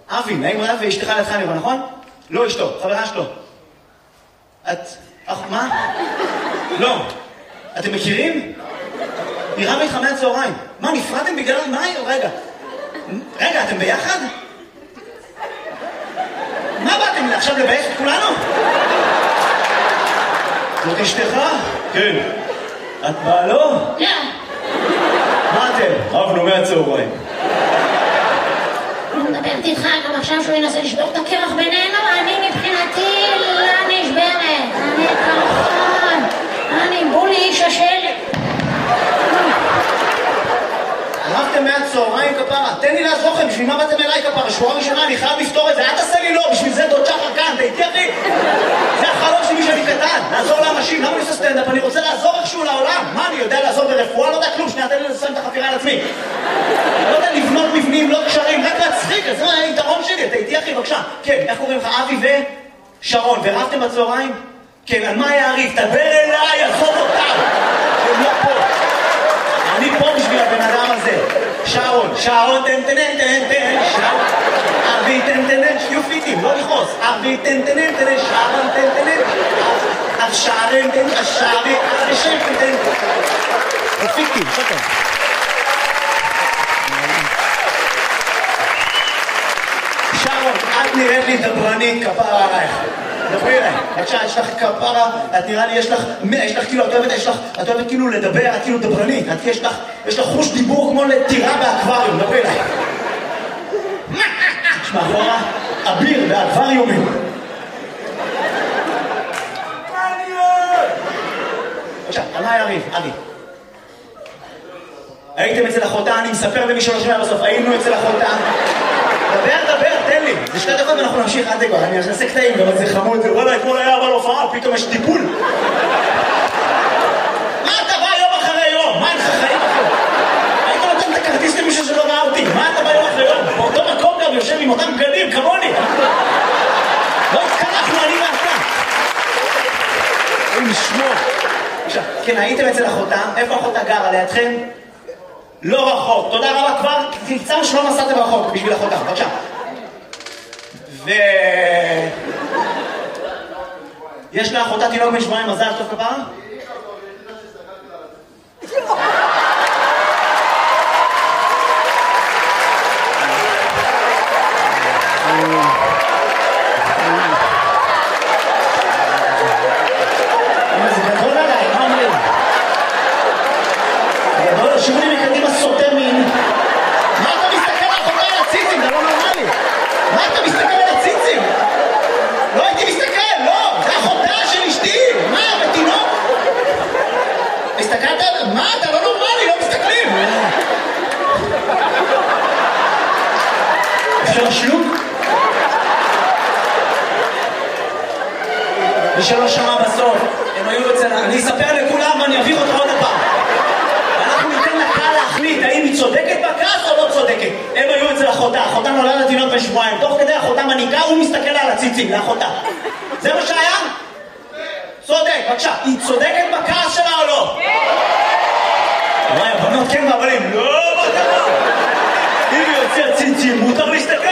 אבי, נעים רב ואשתך לידך אני רואה, נכון? לא אשתו, חברה שלו. את... מה? לא. אתם מכירים? היא רבה איתך מהצהריים. מה, נפרדתם בגלל מה? רגע, אתם ביחד? מה באתם עכשיו לבייך את כולנו? זאת אשתך? כן. את בעלו? לא. מה אתם? רבנו מהצהריים. אני מדברת איתך גם עכשיו שהוא ינסה לשבור את הקרח בינינו, אני מבחינתי לא נשברת. אני קרחון. אני בולי איש השלג. רבתם מהצהריים כפרה, תן לי לעזור לכם, בשביל מה באתם אליי כפרה? שבועה ראשונה, אני חייב לפתור את זה, אל תעשה לי לא, בשביל זה דוד שחר כאן, תהייתי אחי. זה החלום שלי שאני קטן, לעזור לאנשים, למה אני עושה סטנדאפ? אני רוצה לעזור איכשהו לעולם. מה, אני יודע לעזור ברפואה? לא יודע כלום, שנייה, תן לי לסיים את החפירה על עצמי. לא יודע לבנות מבנים, לא קשרים, רק להצחיק, זה היתרון שלי, תהייתי אחי, בבקשה. כן, איך קוראים לך? אבי ושרון, ורבתם בצהריים? כן, על מה היה הריב? תדבר אליי, עזוב אותם. הם לא פה. אני פה בשביל הבן אדם הזה. שרון, תן, שרון. אבי, תן, יופיטים, לא לכעוס. אבי, תן, שרון, תן. שרון, תן, שרי, תן. יופיטים, שוקר. שרון, את נראית לי דברנית, כפרה עלייך. דברי אליי, בבקשה, יש לך כפרה, את נראה לי, יש לך כאילו, את אוהבת כאילו לדבר, את כאילו דברנית, יש לך חוש דיבור כמו לטירה באקווריום, דברי אליי. יש מאחורה אביר באקווריומים. בבקשה, על מה היה ריב? אבי. הייתם אצל אחותה, אני מספר למי שלא שומע בסוף, היינו אצל אחותה. דבר, תן לי. זה 2 דקות ואנחנו נמשיך עד כבר. אני אעשה קטעים, גם זה חמוד. וואלה, אתמול היה אבל הופעה, פתאום יש טיפול. מה אתה בא יום אחרי יום? מה אין לך חיים אחרי? היית נותן את הכרטיס למישהו שלא ראה אותי. מה אתה בא יום אחרי יום? באותו מקום גם יושב עם אותם בגדים, כמוני. לא התקלחנו, אני ואתה. אין לשמור. עכשיו, כן, הייתם אצל אחותה. איפה אחותה גרה? לידכם? לא רחוק, תודה רבה, כבר תמצאנו שלא נסעתם רחוק בשביל אחותה, בבקשה. יש לאחותה תינוק בן 7 מזל טוב כפרה? זה גדול עליי, מה אומרים? גדול, שירו לי מקדימה סוטה מין. מה אתה מסתכל על אחותה על הציצים? זה לא נורמלי. מה אתה מסתכל על הציצים? לא הייתי מסתכל, לא, זה אחותה של אשתי. מה, בתינוק? הסתכלת? מה, אתה לא נורמלי, לא מסתכלים. אפשר שלוק? מי שלא שמע בסוף, הם היו אצל... אני אספר לכולם ואני אביך אותך עוד הפעם. אנחנו ניתן לקהל להחליט האם היא צודקת בכעס או לא צודקת. הם היו אצל אחותה, אחותה נולדה לתינוק בן 7, תוך כדי אחותה מניקה, הוא מסתכל על הציצים לאחותה. זה מה שהיה? צודק, בבקשה. היא צודקת בכעס שלה או לא? כן! וואי, הבנות כן והבנים, לא, מה קרה? אם היא יוצא ציצים, מותר להסתכל.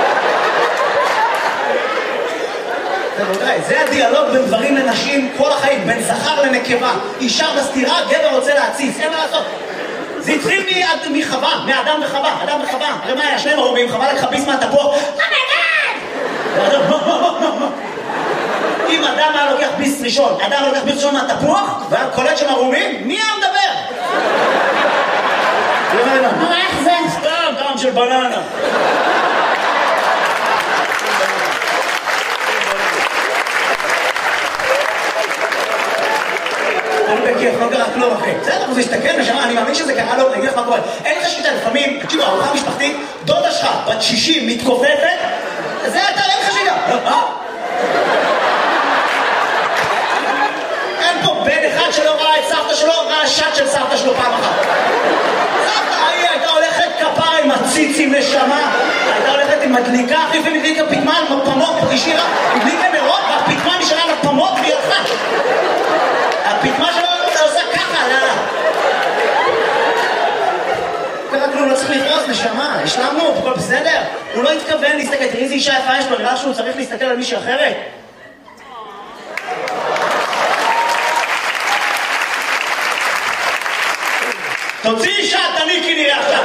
זה הדיאלוג בין גברים לנשים כל החיים, בין זכר לנקבה. אישה בסתירה, גבר רוצה להציץ, אין מה לעשות. זה התחיל מחווה, מאדם וחווה, אדם וחווה. הרי מה היה? 2 ערומים, חווה לקחה ביס מהתפוח. אם אדם היה לוקח ביס ראשון, אדם לוקח ביס ראשון מהתפוח, והיה קולט שם ערומים, מי היה מדבר? מה, איך זה? סתם, טעם של בננה. בכיף, לא קרה כלום אחי. בסדר, הוא מסתכל ושמע, אני מאמין שזה קרה לו, אני אגיד לך מה קורה. אין לך שליטה, לפעמים, תקשיבו, ארוחה משפחתית, דודה שלך, בת 60, מתכופפת, זה אתה, אין לך שליטה. אין פה בן אחד שלא ראה את סבתא שלו, ראה שט של סבתא שלו פעם אחת. סבתא, היא הייתה הולכת כפרה עם הציצים נשמה, הייתה הולכת עם מדליקה, אחי, ומדליקה פתמה על פמות, השאירה, מדליקה נרות, והפתמה נשארה על הפמות והיא הלכה. הפתמה שלו עושה ככה, לאללה. קרה כלום, לא צריך לכעוס, נשמה, השלמנו, הכל בסדר. הוא לא התכוון להסתכל, תראי איזה אישה יפה יש לו, נראה שהוא צריך להסתכל על מישהי אחרת. תוציא אישה, תניקי נראה עכשיו.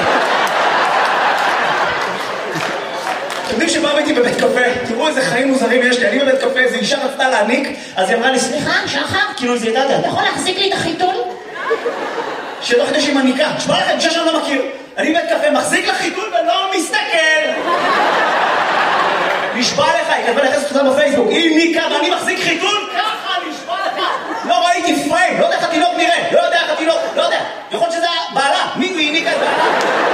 אתם יודעים שבאו איתי בבית קפה, תראו איזה חיים מוזרים יש לי, אני בבית קפה, איזו אישה רצתה להניק, אז היא אמרה לי, סליחה, שחר, כאילו זה ידעת, אתה יכול להחזיק לי את החיתול? שלא חדש עם הניקה, תשמע לכם, אישה שאני לא מכיר, אני בבית קפה, מחזיק לך חיתול ולא מסתכל. נשבע לך, היא כתבה לחסת אותה בפייסבוק, היא ניקה ואני מחזיק חיתול, ככה, נשבע לך. לא ראיתי פריים, לא יודע איך התינוק נראה, לא יודע איך התינוק, לא יודע, יכול שזה בעלה, היא ניקה את בעלה.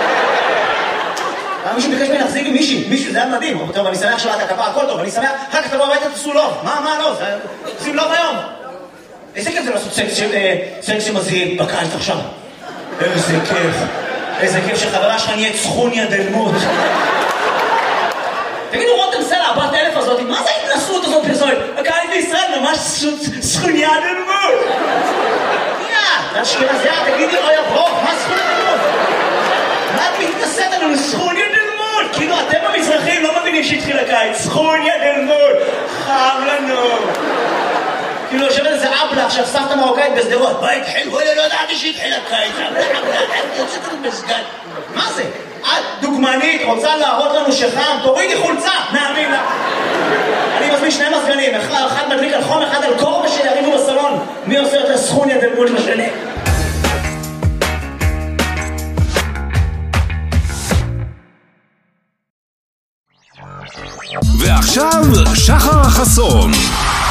מישהו ביקש ממני להחזיק עם מישהו, זה היה מדהים. טוב, אני שמח שלאת הכפה, הכל טוב, אני שמח, אחר כך תבוא הביתה, תעשו לוב. מה לוב? עושים לוב היום. איזה כיף זה לעשות סקס שמזהים בקיץ עכשיו. איזה כיף שחברה שלך נהיית סכוניה דלמות. תגידו, רותם סלע, הבת אלף הזאת, מה זה ההתנסות הזאת פרסומת? הקיץ בישראל ממש סכוניה דלמות. זה אשכנזיה, תגידי, אוי הברוק, מה סכוניה דלמות? מה את מתנסית עלינו? סכוניה דלמות! כאילו אתם המזרחים לא מבינים שהתחיל הקיץ. סכוניה דלמות! חם לנו! כאילו יושבת איזה אבלה עכשיו סבתא מרוקאית בסדרות. מה התחיל? וואלה לא ידעתי שהתחיל הקיץ. יוצאת לנו מסגד. מה זה? את דוגמנית, רוצה להראות לנו שחם? תורידי חולצה! נאמין לה! אני מזמין שני מזגנים, אחד מדליק על חום, אחד על קור ושיריבו בסלון. מי עושה יותר סכוניה דלמות לשני? ועכשיו שחר חסון.